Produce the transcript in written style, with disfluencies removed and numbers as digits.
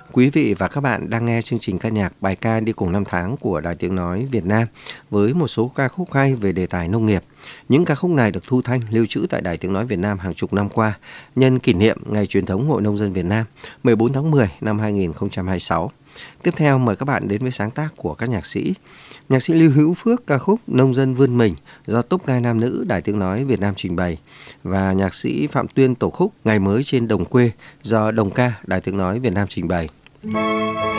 Quý vị và các bạn đang nghe chương trình ca nhạc bài ca đi cùng năm tháng của Đài Tiếng Nói Việt Nam với một số ca khúc hay về đề tài nông nghiệp. Những ca khúc này được thu thanh lưu trữ tại Đài Tiếng Nói Việt Nam hàng chục năm qua nhân kỷ niệm Ngày truyền thống Hội Nông dân Việt Nam 14 tháng 10 năm 2026. Tiếp theo mời các bạn đến với sáng tác của các nhạc sĩ. Nhạc sĩ Lưu Hữu Phước ca khúc Nông dân vươn mình do tốp ca nam nữ Đài Tiếng Nói Việt Nam trình bày, và nhạc sĩ Phạm Tuyên tổ khúc Ngày mới trên đồng quê do đồng ca Đài Tiếng Nói Việt Nam trình bày.